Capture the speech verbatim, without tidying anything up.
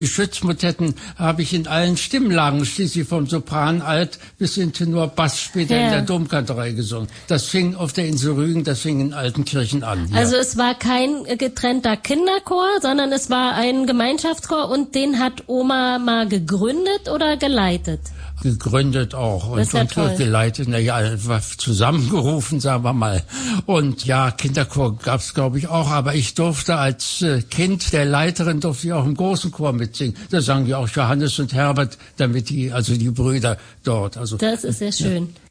Die Schützmotetten habe ich in allen Stimmlagen, schließlich vom Sopran alt bis hin Tenor Bass später ja. in der Domkantorei gesungen. Das fing auf der Insel Rügen, das fing in alten Kirchen an. Ja. Also es war kein getrennter Kinderchor, sondern es war ein Gemeinschaftschor und den hat Oma mal gegründet oder geleitet? Gegründet auch und, ja und geleitet, na ja, zusammengerufen, sagen wir mal. Und ja, Kinderchor gab's glaube ich auch, aber ich durfte als äh, Kind der Leiterin durfte ich auch im großen Chor mitsingen. Da sangen ja auch Johannes und Herbert, damit die, also die Brüder dort. Also das ist sehr schön.